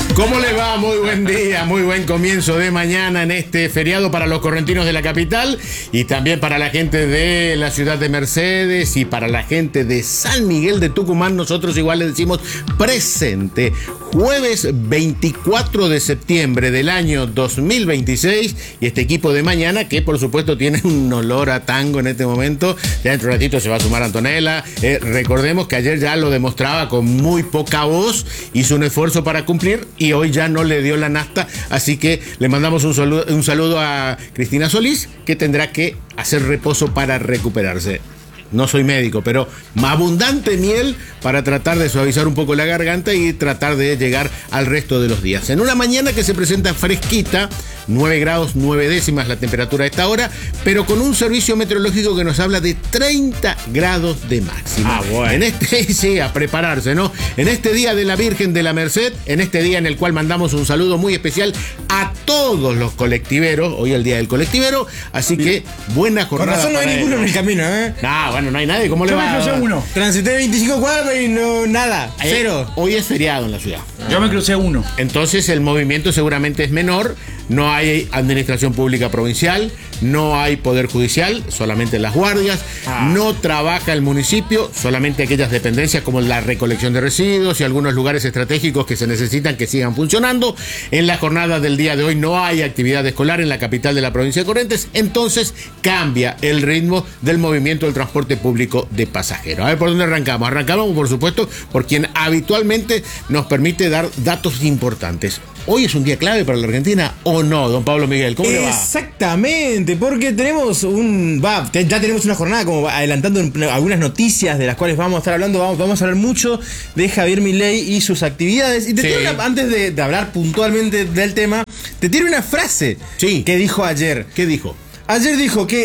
¿Cómo le va? Muy buen día, muy buen comienzo de mañana en este feriado para los correntinos de la capital y también para la gente de la ciudad de Mercedes y para la gente de San Miguel de Tucumán. Nosotros igual le decimos presente. Jueves 24 de septiembre del año 2026 y este equipo de mañana que por supuesto tiene un olor a tango en este momento. Ya dentro de un ratito se va a sumar Antonella. Recordemos que ayer ya lo demostraba con muy poca voz, hizo un esfuerzo para cumplir y hoy ya no le dio la nafta, así que le mandamos un saludo a Cristina Solís, que tendrá que hacer reposo para recuperarse. No soy médico, pero abundante miel para tratar de suavizar un poco la garganta y tratar de llegar al resto de los días. En una mañana que se presenta fresquita, 9 grados 9 décimas la temperatura a esta hora, pero con un servicio meteorológico que nos habla de 30 grados de máxima. Bueno. Sí, a prepararse, ¿no? En este día de la Virgen de la Merced, en este día en el cual mandamos un saludo muy especial a todos los colectiveros, hoy es el día del colectivero, así que buena jornada. Con razón no hay ninguno en el camino, ¿eh? Bueno, no hay nadie. ¿Cómo le va? Yo me crucé uno. Transité 25 cuadras y no, nada. Cero. Hoy es feriado en la ciudad. Yo me crucé uno. Entonces el movimiento seguramente es menor. No hay administración pública provincial, no hay poder judicial, solamente las guardias, no trabaja el municipio, solamente aquellas dependencias como la recolección de residuos y algunos lugares estratégicos que se necesitan que sigan funcionando. En la jornada del día de hoy no hay actividad escolar en la capital de la provincia de Corrientes, entonces cambia el ritmo del movimiento del transporte público de pasajeros. A ver, ¿por dónde arrancamos? Arrancamos, por supuesto, por quien habitualmente nos permite dar datos importantes. ¿Hoy es un día clave para la Argentina o no, don Pablo Miguel? ¿Cómo le va? Exactamente, porque tenemos ya tenemos una jornada como adelantando algunas noticias de las cuales vamos a estar hablando. Vamos a hablar mucho de Javier Milei y sus actividades. Y antes de hablar puntualmente del tema, te tiro una frase que dijo ayer. ¿Qué dijo? Ayer dijo que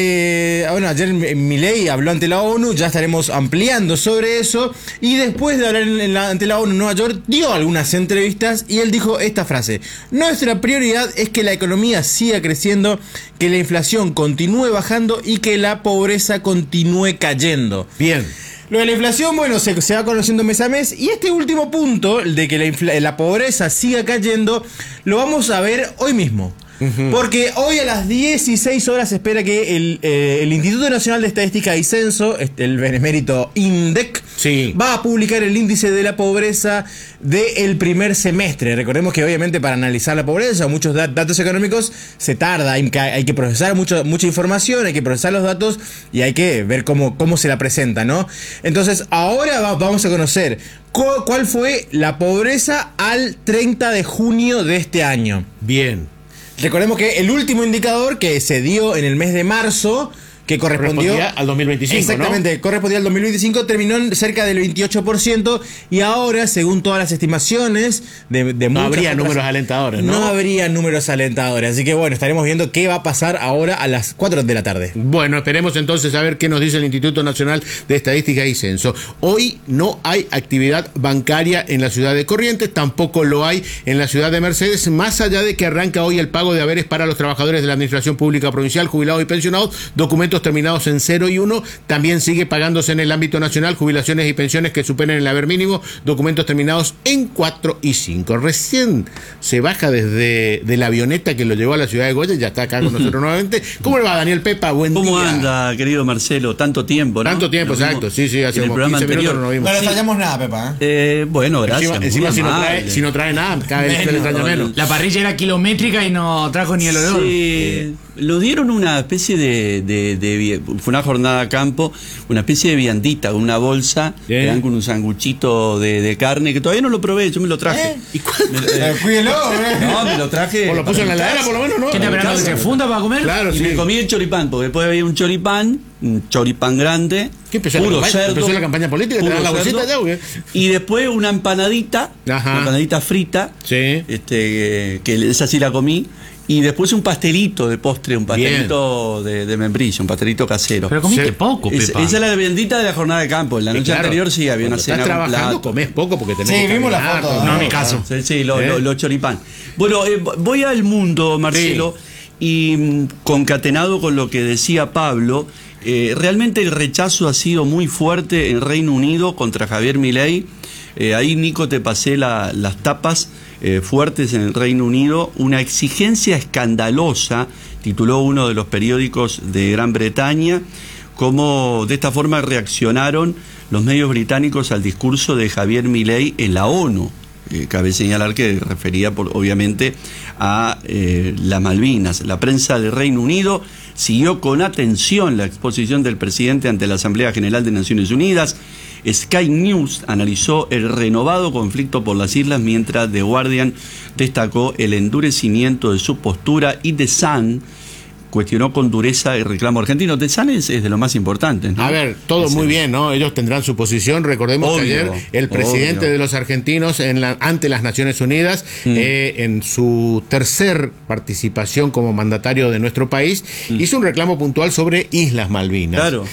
ayer Milei habló ante la ONU, ya estaremos ampliando sobre eso, y después de hablar ante la ONU en Nueva York, dio algunas entrevistas y él dijo esta frase: nuestra prioridad es que la economía siga creciendo, que la inflación continúe bajando y que la pobreza continúe cayendo. Bien. Lo de la inflación, bueno, se va conociendo mes a mes, y este último punto, el de que la pobreza siga cayendo, lo vamos a ver hoy mismo. Porque hoy a las 16 horas se espera que el Instituto Nacional de Estadística y Censo, el benemérito INDEC, va a publicar el índice de la pobreza del primer semestre. Recordemos que obviamente para analizar la pobreza o muchos datos económicos se tarda, hay que procesar mucha información, hay que procesar los datos y hay que ver cómo se la presenta, ¿no? Entonces ahora vamos a conocer cuál fue la pobreza al 30 de junio de este año. Bien. Recordemos que el último indicador que se dio en el mes de marzo, que correspondía al 2025, exactamente, ¿no? Correspondía al 2025, terminó en cerca del 28%, y ahora, según todas las estimaciones no habría números alentadores, ¿no? No habría números alentadores, así que bueno, estaremos viendo qué va a pasar ahora a las 4 de la tarde. Bueno, esperemos entonces a ver qué nos dice el Instituto Nacional de Estadística y Censo. Hoy no hay actividad bancaria en la ciudad de Corrientes, tampoco lo hay en la ciudad de Mercedes, más allá de que arranca hoy el pago de haberes para los trabajadores de la Administración Pública Provincial, jubilados y pensionados, documentos terminados en 0 y 1, también sigue pagándose en el ámbito nacional jubilaciones y pensiones que superen el haber mínimo, documentos terminados en 4 y 5. Recién se baja de la avioneta que lo llevó a la ciudad de Goya y ya está acá con nosotros nuevamente. ¿Cómo le va, Daniel Pepa? Buen día. ¿Cómo anda, querido Marcelo? Tanto tiempo, ¿no? Tanto tiempo, exacto. Sí, hace como 15 minutos no nos vimos. No le extrañamos nada, Pepa. Bueno, gracias. Encima si no trae nada, cada vez se le extraña menos. La parrilla era kilométrica y no trajo ni el olor. Sí, lo dieron una especie fue una jornada a campo, una especie de viandita, una bolsa, que dan con un sanguchito de carne, que todavía no lo probé, yo me lo traje. ¿Y cuál? Cuídelo, No, me lo traje. ¿O lo puso en la heladera por lo menos, no? ¿Qué te esperando que se funda para comer? Claro, y sí. me comí el choripán, porque después había un choripán grande. ¿Qué empezó puro cerdo? ¿Empezó la campaña política? ¿Te dan la bolsita ya o qué? Y después una empanadita frita, que esa sí la comí. Y después un pastelito de postre, un pastelito de membrillo, un pastelito casero. Pero comiste poco, Pepa. Esa es la bendita de la jornada de campo. En la noche anterior sí había una cena. Estás trabajando, comés poco porque tenés que vimos la foto. No, en mi caso. Sí, lo choripán. Bueno, voy al mundo, Marcelo, y concatenado con lo que decía Pablo, Realmente el rechazo ha sido muy fuerte en Reino Unido contra Javier Milei. Ahí, Nico, te pasé las tapas fuertes en el Reino Unido. Una exigencia escandalosa, tituló uno de los periódicos de Gran Bretaña, cómo de esta forma reaccionaron los medios británicos al discurso de Javier Milei en la ONU. Cabe señalar que refería obviamente a las Malvinas. La prensa del Reino Unido siguió con atención la exposición del presidente ante la Asamblea General de Naciones Unidas. Sky News analizó el renovado conflicto por las islas, mientras The Guardian destacó el endurecimiento de su postura, y The Sun cuestionó con dureza el reclamo argentino. The Sun es de lo más importante, ¿no? A ver, todo muy bien, ¿no? Ellos tendrán su posición. Recordemos que ayer el presidente de los argentinos ante las Naciones Unidas, en su tercer participación como mandatario de nuestro país, hizo un reclamo puntual sobre Islas Malvinas. Claro.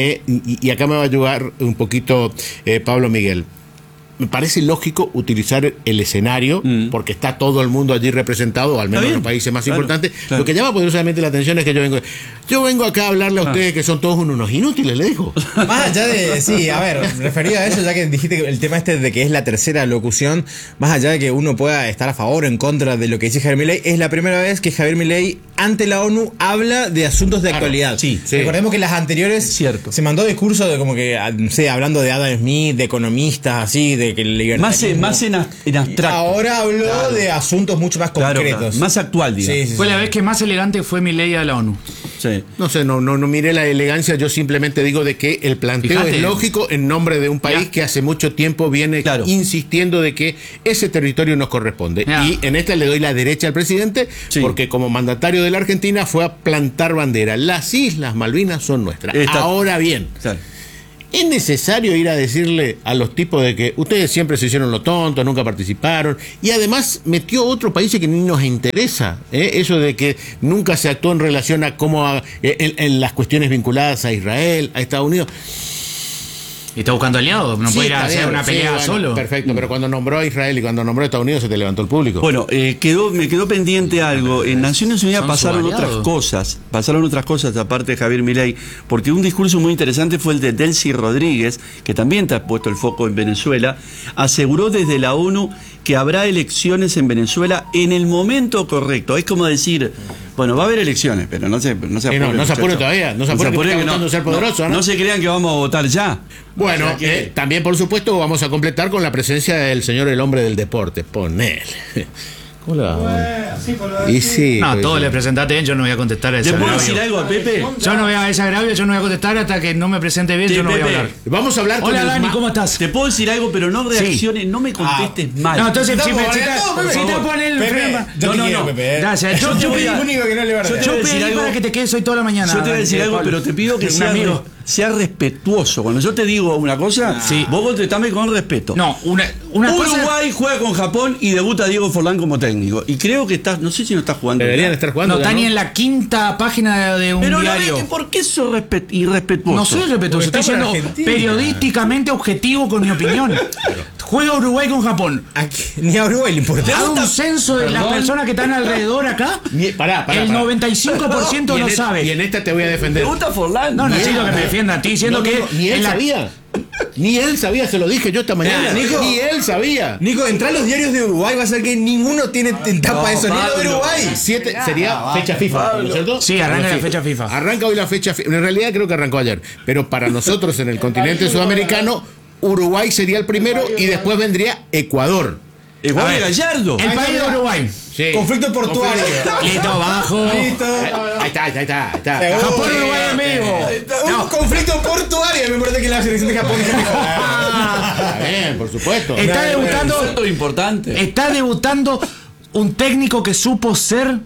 Y acá me va a ayudar un poquito Pablo Miguel. Me parece lógico utilizar el escenario, porque está todo el mundo allí representado, al menos los países más importantes. Claro. Lo que llama poderosamente la atención es que yo vengo acá a hablarle a ustedes que son todos unos inútiles, le dijo. Más allá de, sí, a ver, referido a eso, ya que dijiste el tema de que es la tercera locución, más allá de que uno pueda estar a favor o en contra de lo que dice Javier Milei, es la primera vez que Javier Milei ante la ONU habla de asuntos de actualidad. Sí. Recordemos que las anteriores se mandó discursos de como que, no sé, hablando de Adam Smith, de economistas, así, de que el libertarismo. Más en abstracto. Ahora habló de asuntos mucho más concretos. Claro. Más actual, digamos. Sí. Fue la vez que más elegante fue Milei a la ONU. Sí. No sé, no miré la elegancia, yo simplemente digo de que el planteo es lógico en nombre de un país que hace mucho tiempo viene insistiendo de que ese territorio nos corresponde. Y en esta le doy la derecha al presidente, porque como mandatario de la Argentina fue a plantar bandera. Las Islas Malvinas son nuestras. Ahora bien, ¿es necesario ir a decirle a los tipos de que ustedes siempre se hicieron lo tonto, nunca participaron? Y además metió otro país que ni nos interesa, eso de que nunca se actuó en relación a cómo en las cuestiones vinculadas a Israel, a Estados Unidos. Y está buscando aliados, no puede ir a hacer una pelea solo. Perfecto, pero cuando nombró a Israel y cuando nombró a Estados Unidos se te levantó el público. Bueno, me quedó pendiente algo. En Naciones Unidas pasaron otras cosas aparte de Javier Milei, porque un discurso muy interesante fue el de Delcy Rodríguez, que también te ha puesto el foco en Venezuela. Aseguró desde la ONU que habrá elecciones en Venezuela en el momento correcto. Es como decir, bueno, va a haber elecciones, pero no se apuren. No se apuren todavía, no se apuren que está votando ser poderoso, ¿no? No se crean que vamos a votar ya. Bueno, o sea también por supuesto vamos a completar con la presencia del señor el hombre del deporte. Ponele. ¿Cómo le va? Y sí, no, todos le presentaste bien, yo no voy a contestar a ese agravio. agravio. ¿Le puedo decir algo a Pepe? Yo no voy a ese agravio, yo no voy a contestar hasta que no me presente bien, yo no Pepe, voy a hablar. Vamos a hablar con Hola Dani, ¿cómo estás? Te puedo decir algo, pero no reacciones, no me contestes mal. No, entonces si te pone el freno. No, Pepe. Gracias, yo te voy a decir algo para que te quedes hoy toda la mañana. Yo te voy a decir algo, pero te pido que sea respetuoso. Cuando yo te digo una cosa, vos contestame con respeto. No, una Uruguay juega con Japón y debuta Diego Forlán como técnico. Y creo que está, no sé si no está jugando. Deberían estar jugando. No está ni en la quinta página de un diario. Pero ¿por qué sos irrespetuoso? No soy irrespetuoso, estoy siendo periodísticamente objetivo con mi opinión. Juega Uruguay con Japón. Ni a Uruguay le importa. Hago un censo de las personas que están alrededor acá. Pará. El 95% no sabe. Y en esta te voy a defender. ¿Te gusta Forlán? No necesito que me defiendan a ti diciendo que ni él sabía. Ni él sabía, se lo dije yo esta mañana. Nico, ni él sabía. Nico, entrar a los diarios de Uruguay va a ser que ninguno tiene en tapa eso, ni lo de Uruguay. Sería fecha FIFA, ¿no es cierto? Sí, arranca la fecha FIFA. Arranca hoy la fecha FIFA. En realidad creo que arrancó ayer. Pero para nosotros en el continente sudamericano, Uruguay sería el primero y después vendría Ecuador. Igual de Gallardo. El país de Uruguay. Sí. Conflicto portuario. Listo, abajo. Listo. Ahí está. Japón, Uruguay, amigo. Un conflicto portuario. Me parece que la selección de Japón Está bien, por supuesto. Está debutando. Esto es importante. Está debutando un técnico que supo ser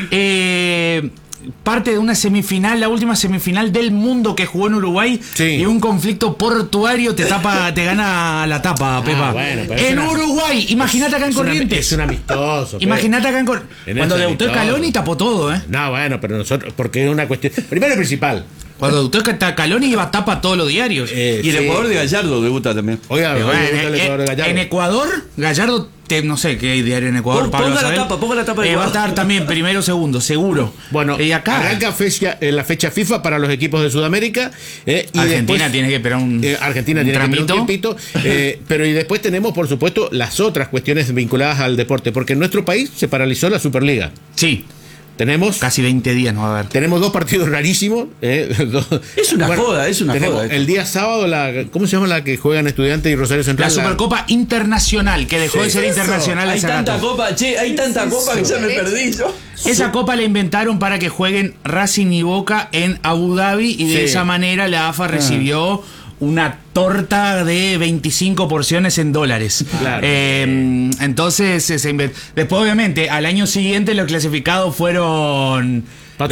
parte de una semifinal, la última semifinal del mundo que jugó en Uruguay, y un conflicto portuario te gana la tapa, Pepa. Bueno, en Uruguay, imagínate acá en Corrientes. Es un amistoso. Imagínate acá en Corrientes. Cuando debutó Scaloni tapó todo, No, bueno, pero nosotros, porque es una cuestión. Primero y principal. Cuando debutó Scaloni iba a tapa todos los diarios. Y el Ecuador de Gallardo debuta también. Oiga, en Ecuador, Gallardo no sé qué diario en Ecuador, Pablo. Ponga la tapa de va a estar también primero, segundo, seguro. Bueno, acá arranca la fecha FIFA para los equipos de Sudamérica. Y Argentina después, tiene que esperar Argentina tiene que esperar un tiempito. Pero y después tenemos, por supuesto, las otras cuestiones vinculadas al deporte, porque en nuestro país se paralizó la Superliga. Sí. Tenemos casi 20 días, no va a haber. Tenemos dos partidos rarísimos. Es una joda. El día sábado, ¿cómo se llama la que juegan Estudiantes y Rosario Central? La Supercopa Internacional, que dejó de ser internacional. Hay tanta copa que ya me perdí yo. Esa copa la inventaron para que jueguen Racing y Boca en Abu Dhabi y de esa manera la AFA recibió una torta de 25 porciones en dólares. Claro. Entonces, después obviamente, al año siguiente los clasificados fueron...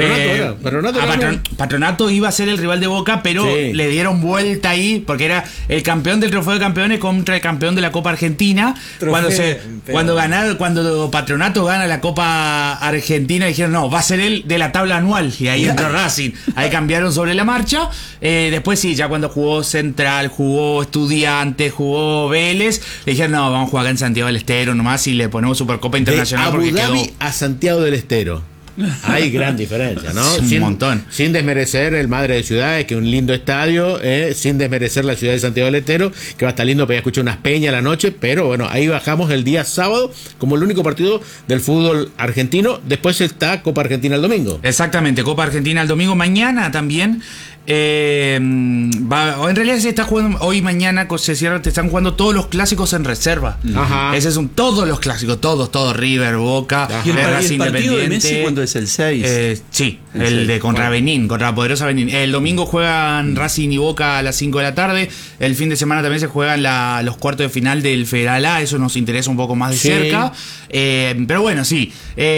Patronato iba a ser el rival de Boca, pero le dieron vuelta ahí, porque era el campeón del Trofeo de Campeones contra el campeón de la Copa Argentina. Cuando Patronato gana la Copa Argentina, dijeron, no, va a ser el de la tabla anual, y ahí entró Racing. Ahí cambiaron sobre la marcha. Después sí, ya cuando jugó Central, jugó Estudiantes, jugó Vélez, le dijeron, no, vamos a jugar acá en Santiago del Estero nomás y le ponemos Supercopa Internacional. De Abu Dhabi a Santiago del Estero. Hay gran diferencia, ¿no? Un montón. Sin desmerecer el Madre de Ciudades, que es un lindo estadio, sin desmerecer la ciudad de Santiago del Estero, que va a estar lindo para escuchar unas peñas a la noche, pero bueno, ahí bajamos el día sábado como el único partido del fútbol argentino. Después está Copa Argentina el domingo. Exactamente, Copa Argentina el domingo. Mañana también. En realidad se está jugando hoy, mañana se cierra, te están jugando todos los clásicos en reserva. Ajá. Ese son todos los clásicos, todos, River, Boca, ¿Y el partido de Messi cuándo es? ¿El 6? Sí, el de contra Benín, contra la poderosa Benín. El domingo juegan Racing y Boca a las 5 de la tarde. El fin de semana también se juegan los cuartos de final del Federal A. Eso nos interesa un poco más de cerca. Pero bueno, sí.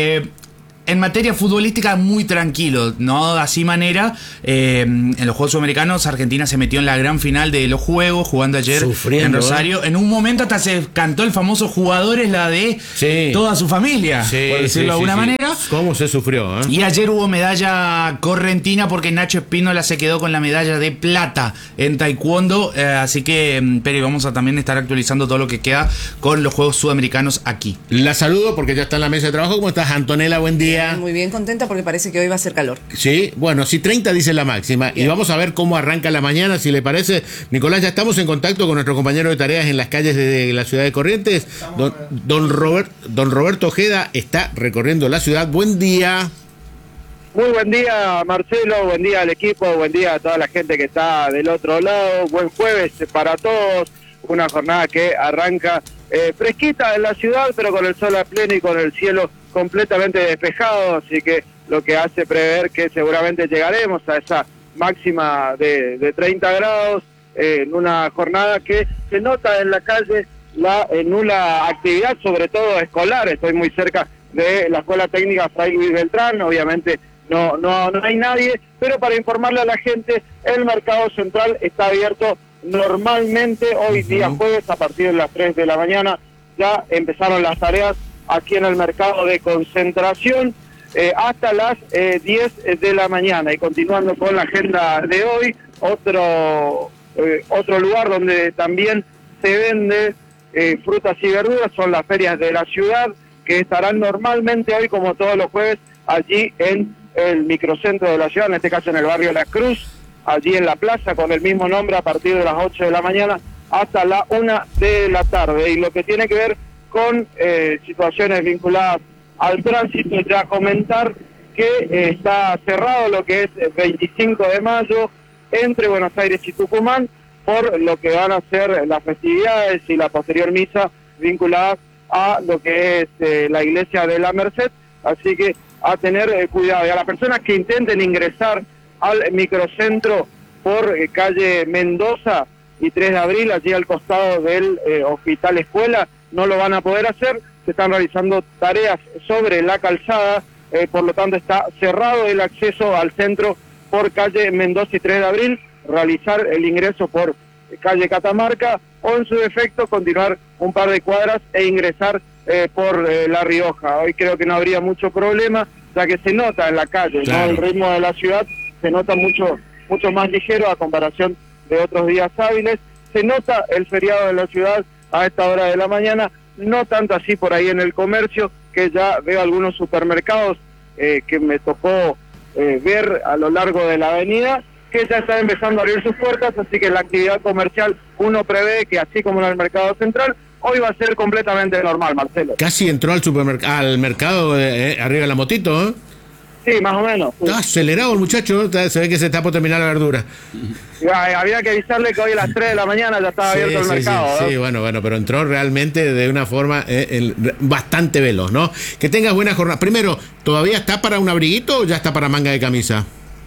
En materia futbolística muy tranquilo, ¿no? Así manera, en los Juegos Sudamericanos Argentina se metió en la gran final de los Juegos, jugando ayer en Rosario. En un momento hasta se cantó el famoso jugadores, la de toda su familia, por decirlo de alguna manera. ¿Cómo se sufrió? Y ayer hubo medalla correntina porque Nacho Espínola se quedó con la medalla de plata en taekwondo, así que pero vamos a también estar actualizando todo lo que queda con los Juegos Sudamericanos aquí. La saludo porque ya está en la mesa de trabajo. ¿Cómo estás, Antonella? Buen día. Muy bien, contenta porque parece que hoy va a hacer calor. Sí, bueno, sí, 30 dice la máxima. Bien. Y vamos a ver cómo arranca la mañana, si le parece. Nicolás, ya estamos en contacto con nuestro compañero de tareas en las calles de la ciudad de Corrientes. Don Roberto Ojeda está recorriendo la ciudad. Buen día. Muy buen día, Marcelo, buen día al equipo, buen día a toda la gente que está del otro lado. Buen jueves para todos. Una jornada que arranca fresquita en la ciudad, pero con el sol a pleno y con el cielo completamente despejado, así que lo que hace prever que seguramente llegaremos a esa máxima de 30 grados en una jornada que se nota en la calle la nula actividad, sobre todo escolar. Estoy muy cerca de la Escuela Técnica Fray Luis Beltrán, obviamente no hay nadie, pero para informarle a la gente, el mercado central está abierto normalmente hoy día jueves a partir de las 3 de la mañana. Ya empezaron las tareas aquí en el mercado de Concentración hasta las 10 de la mañana. Y continuando con la agenda de hoy, otro lugar donde también se vende frutas y verduras son las ferias de la ciudad, que estarán normalmente hoy, como todos los jueves, allí en el microcentro de la ciudad, en este caso en el barrio La Cruz, allí en la plaza con el mismo nombre a partir de las 8 de la mañana hasta la 1 de la tarde. Y lo que tiene que ver con situaciones vinculadas al tránsito, ya comentar que está cerrado lo que es 25 de mayo entre Buenos Aires y Tucumán por lo que van a ser las festividades y la posterior misa vinculadas a lo que es la iglesia de la Merced, así que a tener cuidado. Y a las personas que intenten ingresar al microcentro por calle Mendoza y 3 de abril, allí al costado del Hospital Escuela, no lo van a poder hacer. Se están realizando tareas sobre la calzada, por lo tanto está cerrado el acceso al centro por calle Mendoza y 3 de abril, realizar el ingreso por calle Catamarca o en su defecto continuar un par de cuadras e ingresar por La Rioja. Hoy creo que no habría mucho problema, ya que se nota en la calle, claro, ¿no? El ritmo de la ciudad se nota mucho más ligero a comparación de otros días hábiles. Se nota el feriado en la ciudad a esta hora de la mañana, no tanto así por ahí en el comercio, que ya veo algunos supermercados que me tocó ver a lo largo de la avenida, que ya están empezando a abrir sus puertas, así que la actividad comercial uno prevé que así como en el mercado central, hoy va a ser completamente normal, Marcelo. Casi entró al mercado arriba de la motito, ¿eh? Sí, más o menos. Está acelerado el muchacho, se ve que se está por terminar la verdura. Había que avisarle que hoy a las 3 de la mañana ya estaba abierto el mercado. Sí, bueno, pero entró realmente de una forma bastante veloz, ¿no? Que tengas buena jornada. Primero, ¿todavía está para un abriguito o ya está para manga de camisa?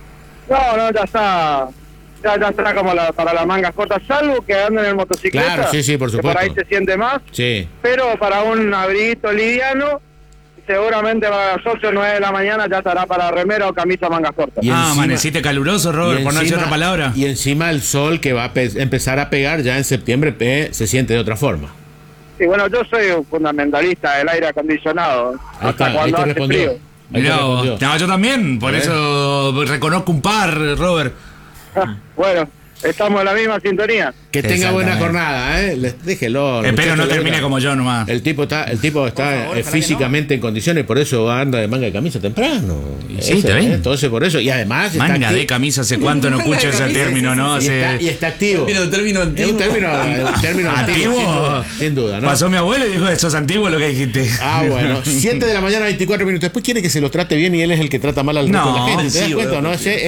No, ya está. Ya está como para las mangas cortas, salvo que anden en motocicleta. Claro, sí, por supuesto. Que por ahí se siente más. Sí. Pero para un abriguito liviano, seguramente a las 8 o 9 de la mañana ya estará para remera o camisa mangas cortas. Amaneciste caluroso, Robert, por no decir otra palabra. Y encima el sol que va a empezar a pegar ya en septiembre se siente de otra forma. Sí, bueno, yo soy un fundamentalista del aire acondicionado. Hasta cuando hace frío. Mirá, yo también, por eso reconozco un par, Robert. Bueno, estamos en la misma sintonía. Que tenga buena jornada, déjelo. Espero no termine como yo nomás. El tipo está favor, físicamente en condiciones, por eso anda de manga de camisa temprano. Sí, está bien. Entonces por eso, y además manga de camisa, ¿hace cuánto no escucho ese término, no? Y está activo. Término antiguo. Un término antiguo. Sin duda, ¿no? Pasó mi abuelo y dijo, eso es antiguo lo que dijiste. Bueno, 7 de la mañana, 24 minutos. Después quiere que se lo trate bien y él es el que trata mal al resto de la gente. ¿Te das cuenta,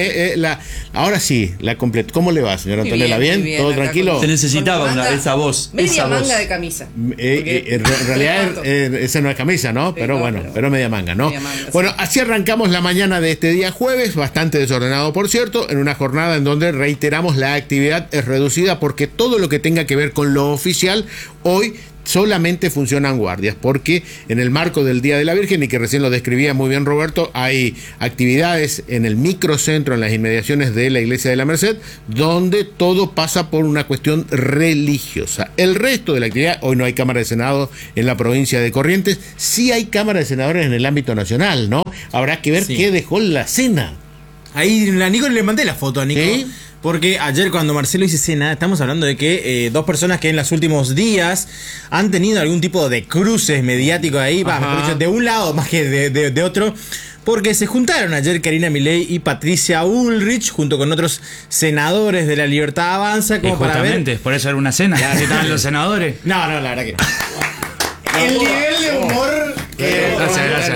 no? Ahora sí, la completa. ¿Cómo le va, señora Antonella? ¿Bien? ¿Todo tranquilo? Se necesitaba esa voz. Media esa manga voz. de camisa. En realidad esa no es camisa, ¿no? Pero bueno, pero media manga, ¿no? Media manga, bueno, así arrancamos la mañana de este día jueves, bastante desordenado, por cierto, en una jornada en donde reiteramos la actividad es reducida porque todo lo que tenga que ver con lo oficial hoy solamente funcionan guardias, porque en el marco del Día de la Virgen, y que recién lo describía muy bien Roberto, hay actividades en el microcentro, en las inmediaciones de la Iglesia de la Merced, donde todo pasa por una cuestión religiosa. El resto de la actividad, hoy no hay Cámara de Senado en la provincia de Corrientes, sí hay Cámara de Senadores en el ámbito nacional, ¿no? Habrá que ver qué dejó la cena. Ahí a Nico le mandé la foto a Nico. ¿Sí? Porque ayer cuando Marcelo hizo cena, estamos hablando de que dos personas que en los últimos días han tenido algún tipo de cruces mediáticos ahí, de un lado más que de otro, porque se juntaron ayer Karina Milei y Patricia Bullrich junto con otros senadores de la Libertad Avanza, como para ver... por eso era una cena. ¿Qué estaban los senadores? No, la verdad que... El nivel de humor que... Gracias.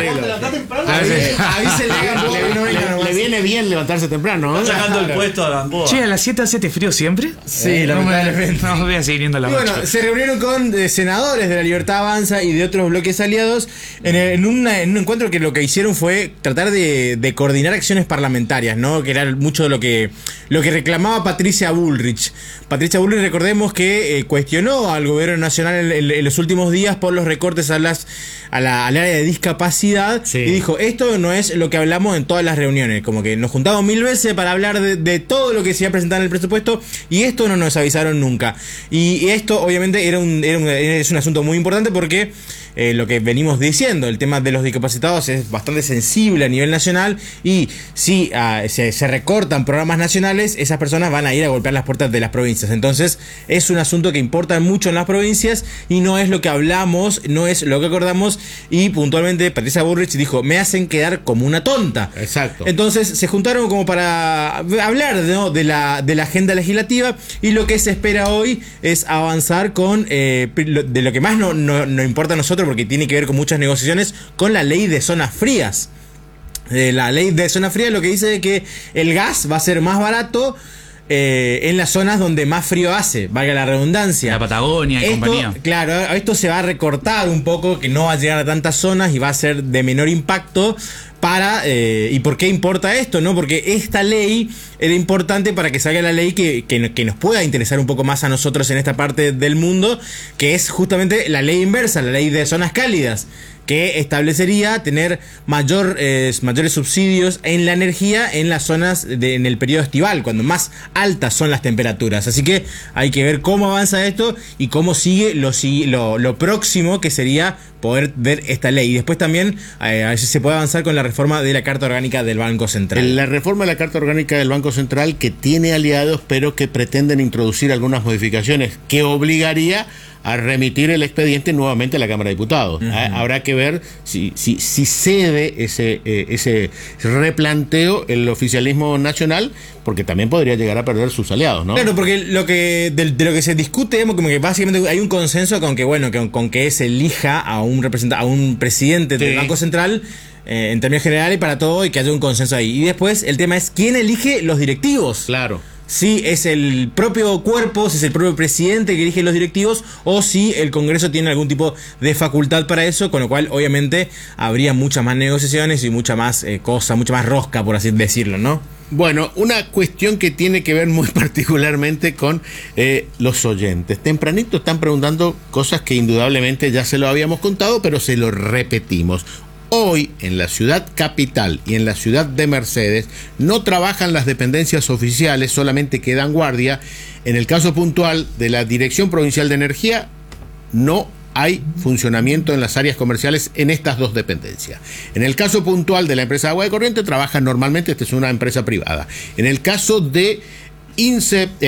Le viene bien levantarse temprano, ¿no? Sacando el puesto a Gamboa. Che, ¿a las 7 hace frío siempre? Sí, lamentablemente. No, voy a seguir yendo a la Y bueno, se reunieron con senadores de la Libertad Avanza y de otros bloques aliados en un encuentro que lo que hicieron fue tratar de coordinar acciones parlamentarias, ¿no? Que era mucho lo que reclamaba Patricia Bullrich. Patricia Bullrich, recordemos que cuestionó al gobierno nacional en los últimos días por los recortes al área de discapacidad, y dijo, esto no es lo que hablamos en todas las reuniones, como que nos juntamos 1000 veces para hablar de todo lo que se iba a presentar en el presupuesto y esto no nos avisaron nunca. Y esto obviamente es un asunto muy importante porque lo que venimos diciendo, el tema de los discapacitados es bastante sensible a nivel nacional y si se recortan programas nacionales, esas personas van a ir a golpear las puertas de las provincias. Entonces es un asunto que importa mucho en las provincias y no es lo que hablamos, no es lo que acordamos, y puntualmente Patricia Bullrich dijo, me hacen quedar como una tonta. Exacto. Entonces se juntaron como para hablar, ¿no?, de la agenda legislativa, y lo que se espera hoy es avanzar con de lo que más no importa a nosotros, porque tiene que ver con muchas negociaciones, con la ley de zonas frías. La ley de zonas frías lo que dice es que el gas va a ser más barato en las zonas donde más frío hace, valga la redundancia. La Patagonia y compañía. Claro, esto se va a recortar un poco, que no va a llegar a tantas zonas y va a ser de menor impacto. ¿Y por qué importa esto? ¿No? Porque esta ley era importante para que salga la ley que nos pueda interesar un poco más a nosotros en esta parte del mundo, que es justamente la ley inversa, la ley de zonas cálidas, que establecería tener mayores subsidios en la energía en las zonas en el periodo estival, cuando más altas son las temperaturas. Así que hay que ver cómo avanza esto y cómo sigue lo próximo, que sería poder ver esta ley. Y después también a ver si se puede avanzar con la reforma de la Carta Orgánica del Banco Central. La reforma de la Carta Orgánica del Banco Central, que tiene aliados, pero que pretenden introducir algunas modificaciones que obligaría a remitir el expediente nuevamente a la Cámara de Diputados. Habrá que ver si cede ese replanteo el oficialismo nacional, porque también podría llegar a perder sus aliados, ¿no? Claro, porque de lo que se discute, digamos, como que básicamente hay un consenso con que, bueno, con que se elija a un representante, a un presidente del Banco Central, en términos generales, para todo, y que haya un consenso ahí. Y después el tema es quién elige los directivos. Claro. Si es el propio cuerpo, si es el propio presidente que elige los directivos, o si el Congreso tiene algún tipo de facultad para eso, con lo cual obviamente habría muchas más negociaciones y mucha más mucha más rosca, por así decirlo, ¿no? Bueno, una cuestión que tiene que ver muy particularmente con los oyentes. Tempranito están preguntando cosas que indudablemente ya se lo habíamos contado, pero se lo repetimos. Hoy, en la ciudad capital y en la ciudad de Mercedes, no trabajan las dependencias oficiales, solamente quedan guardia. En el caso puntual de la Dirección Provincial de Energía, no hay funcionamiento en las áreas comerciales en estas dos dependencias. En el caso puntual de la empresa de Agua de Corrientes, trabajan normalmente, esta es una empresa privada. En el caso de Instituto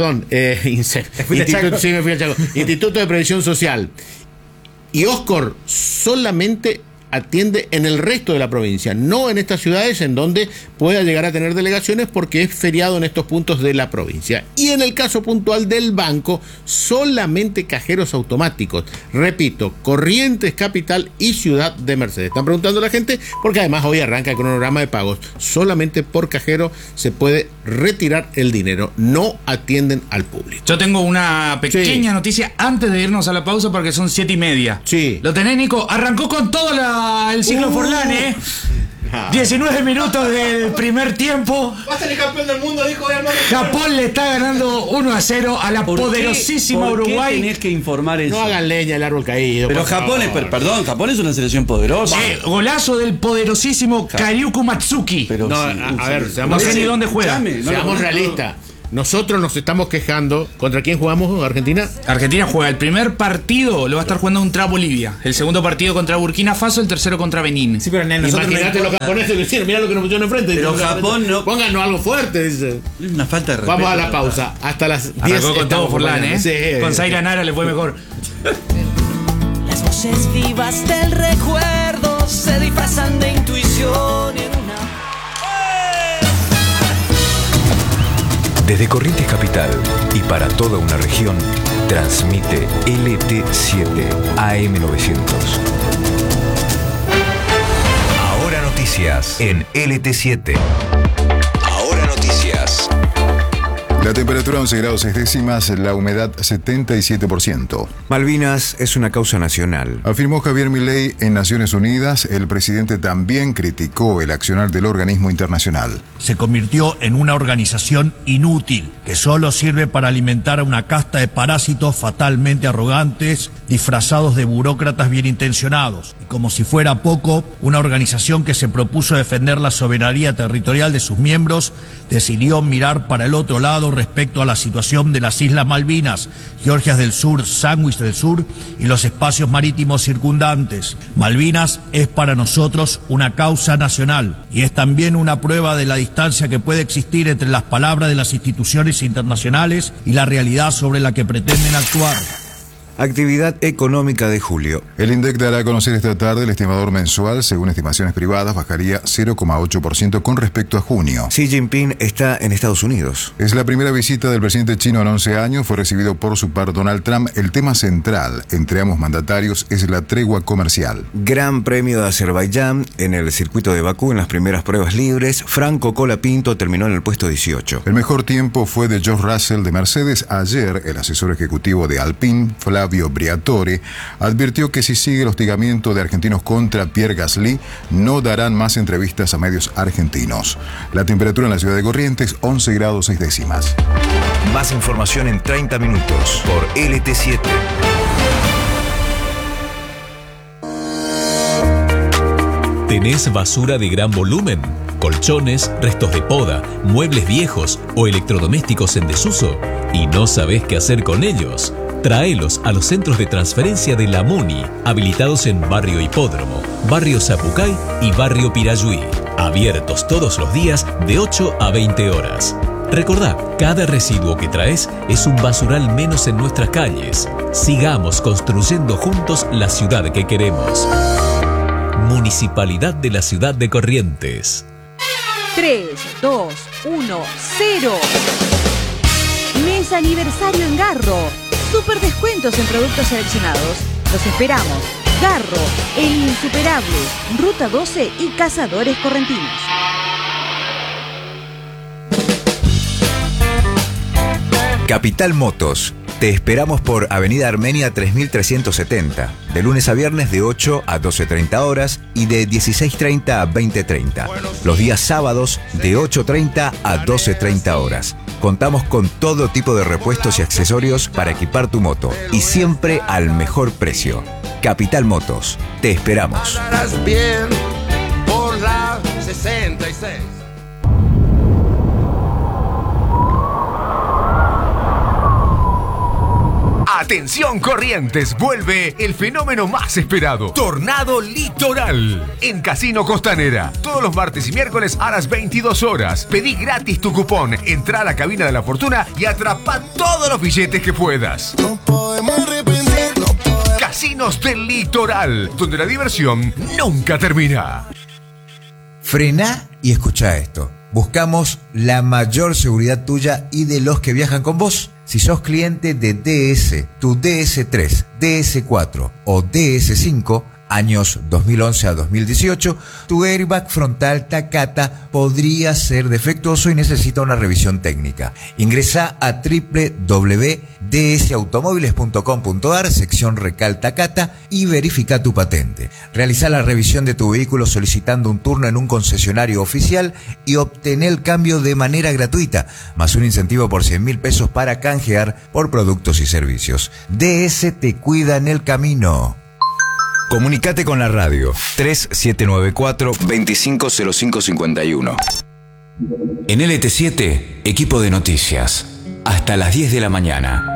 de Previsión Social y Oscor, solamente atiende en el resto de la provincia, no en estas ciudades en donde pueda llegar a tener delegaciones, porque es feriado en estos puntos de la provincia. Y en el caso puntual del banco, solamente cajeros automáticos. Repito, Corrientes Capital y Ciudad de Mercedes. Están preguntando a la gente, porque además hoy arranca el cronograma de pagos. Solamente por cajero se puede retirar el dinero, no atienden al público. Yo tengo una pequeña noticia antes de irnos a la pausa, porque son 7:30. Sí. ¿Lo tenés, Nico? Arrancó con todo el ciclo Forlán, 19 minutos del primer tiempo. Va a ser el campeón del mundo, dijo hermano. Japón le está ganando 1-0 a la poderosísima Uruguay. ¿Por qué tenés que informar eso? No hagan leña al árbol caído. Pero Japón es una selección poderosa. Golazo del poderosísimo Karyuku Matsuki. Pero no, sí, a ver, no sé ni dónde juega. Seamos realistas. Nosotros nos estamos quejando. ¿Contra quién jugamos, Argentina? Argentina juega el primer partido, lo va a estar jugando contra Bolivia. El segundo partido contra Burkina Faso, el tercero contra Benín. Sí, pero nosotros imagínate los japoneses que hicieron, mirá lo que nos pusieron enfrente. Pero Japón no. Pónganos algo fuerte, dice. Es una falta de respeto. Vamos a la pausa. Hasta las 10. Arrancó con todo Forlán, Sí, con Zaira Nara le fue mejor. Las voces vivas del recuerdo se disfrazan de intuición en una... Desde Corrientes Capital y para toda una región, transmite LT7 AM900. Ahora noticias en LT7. Ahora noticias. La temperatura 11 grados 6 décimas, la humedad 77%. Malvinas es una causa nacional. Afirmó Javier Milei en Naciones Unidas. El presidente también criticó el accionar del organismo internacional. Se convirtió en una organización inútil, que solo sirve para alimentar a una casta de parásitos fatalmente arrogantes, disfrazados de burócratas bien intencionados. Y como si fuera poco, una organización que se propuso defender la soberanía territorial de sus miembros, decidió mirar para el otro lado respecto a la situación de las Islas Malvinas, Georgias del Sur, Sandwich del Sur y los espacios marítimos circundantes. Malvinas es para nosotros una causa nacional y es también una prueba de la distancia que puede existir entre las palabras de las instituciones internacionales y la realidad sobre la que pretenden actuar. Actividad económica de julio. El INDEC dará a conocer esta tarde el estimador mensual. Según estimaciones privadas, bajaría 0,8% con respecto a junio. Xi Jinping está en Estados Unidos. Es la primera visita del presidente chino en 11 años. Fue recibido por su par Donald Trump. El tema central entre ambos mandatarios es la tregua comercial. Gran Premio de Azerbaiyán en el circuito de Bakú en las primeras pruebas libres. Franco Colapinto terminó en el puesto 18. El mejor tiempo fue de George Russell de Mercedes. Ayer, el asesor ejecutivo de Alpine, Flavio Briatore, advirtió que si sigue el hostigamiento de argentinos contra Pierre Gasly, no darán más entrevistas a medios argentinos. La temperatura en la ciudad de Corrientes, 11 grados 6 décimas. Más información en 30 minutos por LT7. ¿Tenés basura de gran volumen? ¿Colchones, restos de poda, muebles viejos o electrodomésticos en desuso? ¿Y no sabés qué hacer con ellos? Tráelos a los centros de transferencia de la MUNI, habilitados en Barrio Hipódromo, Barrio Zapucay y Barrio Pirayuí. Abiertos todos los días de 8 a 20 horas. Recordá, cada residuo que traes es un basural menos en nuestras calles. Sigamos construyendo juntos la ciudad que queremos. Municipalidad de la Ciudad de Corrientes. 3, 2, 1, 0. Mes aniversario en Garro. Super descuentos en productos seleccionados. Los esperamos. Garro, el insuperable. Ruta 12 y Cazadores Correntinos. Capital Motos. Te esperamos por Avenida Armenia 3370, de lunes a viernes de 8 a 12:30 horas y de 16:30 a 20:30. Los días sábados de 8:30 a 12:30 horas. Contamos con todo tipo de repuestos y accesorios para equipar tu moto y siempre al mejor precio. Capital Motos. Te esperamos. Andarás bien por la 66. Atención Corrientes, vuelve el fenómeno más esperado, Tornado Litoral, en Casino Costanera. Todos los martes y miércoles a las 22 horas. Pedí gratis tu cupón, entra a la cabina de la fortuna y atrapa todos los billetes que puedas. No podemos arrepentir, no podemos. Casinos del Litoral, donde la diversión nunca termina. Frená y escucha esto. Buscamos la mayor seguridad tuya y de los que viajan con vos. Si sos cliente de DS, tu DS3, DS4 o DS5, años 2011 a 2018, tu airbag frontal Takata podría ser defectuoso y necesita una revisión técnica. Ingresa a www.dsautomóviles.com.ar, sección Recal Takata, y verifica tu patente. Realiza la revisión de tu vehículo solicitando un turno en un concesionario oficial y obtener el cambio de manera gratuita, más un incentivo por 100.000 pesos para canjear por productos y servicios. DS te cuida en el camino. Comunicate con la radio 3794-250551. En LT7, equipo de noticias. Hasta las 10 de la mañana.